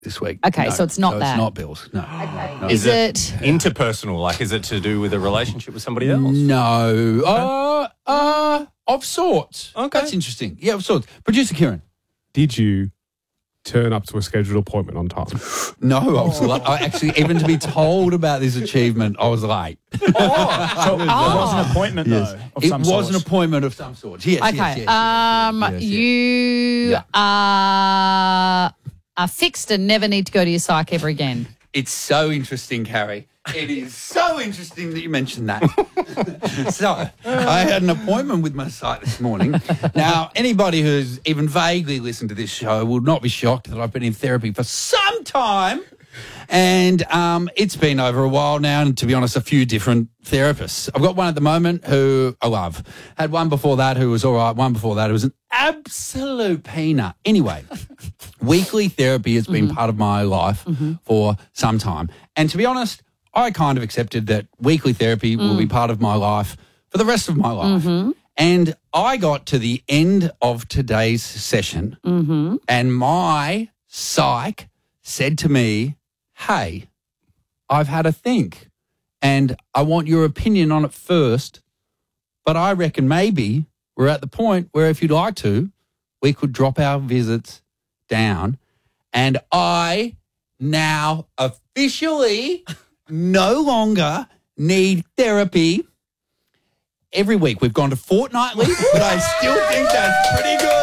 this week. Okay, so it's not that. It's not bills. No. Okay. No. Is it interpersonal? Like, is it to do with a relationship with somebody else? No. Of sorts. Okay. That's interesting. Yeah, of sorts. Producer Kieran. Did you turn up to a scheduled appointment on time? No, I was late. I actually, even to be told about this achievement, I was late. So it was an appointment, Yes. though, of It some was sort. an appointment of some sort. Yes, okay? yes, yes. You are fixed and never need to go to your psych ever again. It's so interesting, Carrie. It is so interesting that you mentioned that. So, I had an appointment with my psych this morning. Now, anybody who's even vaguely listened to this show will not be shocked that I've been in therapy for some time. And it's been over a while now, and to be honest, a few different therapists. I've got one at the moment who I love. Had one before that who was all right, one before that who was an absolute peanut. Anyway, weekly therapy has been part of my life for some time. And to be honest, I kind of accepted that weekly therapy will be part of my life for the rest of my life. And I got to the end of today's session and my psych said to me, hey, I've had a think and I want your opinion on it first, but I reckon maybe we're at the point where if you'd like to, we could drop our visits down, and I now officially no longer need therapy. Every week we've gone to fortnightly, but I still think that's pretty good.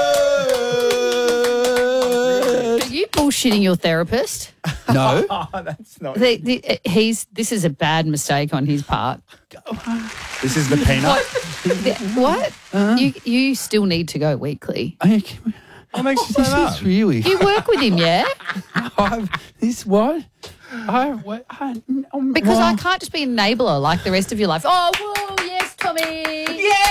Are you bullshitting your therapist? No. That's not. This is a bad mistake on his part. This is the peanut. What? You still need to go weekly. What makes you say This that? is really... You work with him, yeah? This what? Because I can't just be an enabler like the rest of your life. Oh, whoa, yes, Tommy.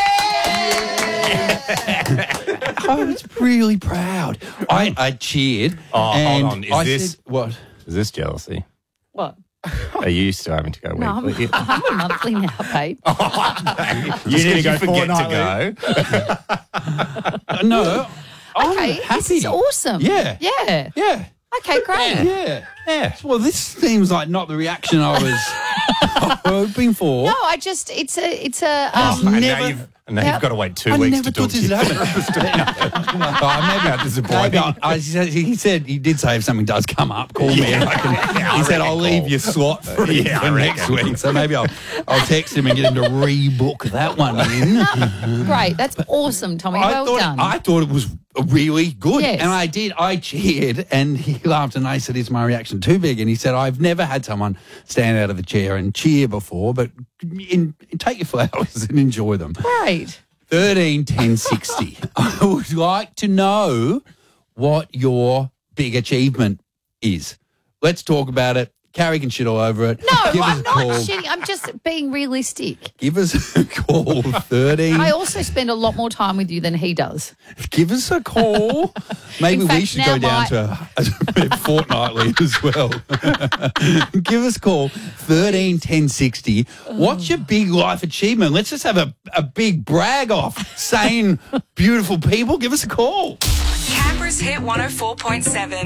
I was really proud. I cheered. Oh, and hold on. Is I this- said, what? Is this jealousy? What? Are you still having to go No, weekly? I'm a monthly now, babe. You need to go forget fortnightly. to go. No. I'm Okay, happy. this is awesome. Yeah. Yeah. Yeah. Okay, great. Yeah. Well, this seems like not the reaction I was hoping for. No, it's a Oh, and never- now you've got to wait 2 I weeks never to thought talk to this you. would happen. He said if something does come up, call me. And he said I'll leave your slot free for next week. So maybe I'll text him and get him to rebook that one in. great. That's awesome, Tommy. Well done. I thought it was really good. Yes. And I did. I cheered and he laughed and I said, is my reaction too big? And he said, I've never had someone stand out of the chair and cheer before, but take your flowers and enjoy them. Great. 13 10 60. I would like to know what your big achievement is. Let's talk about it. Carrie can shit all over it. No, Give us I'm a not call. shitting. I'm just being realistic. Give us a call. 13. I also spend a lot more time with you than he does. Give us a call. Maybe In we fact, should now go down to a fortnightly as well. Give us a call, 13 10 60. What's your big life achievement? Let's just have a big brag off. Sane, beautiful people. Give us a call. Canberra's Hit 104.7.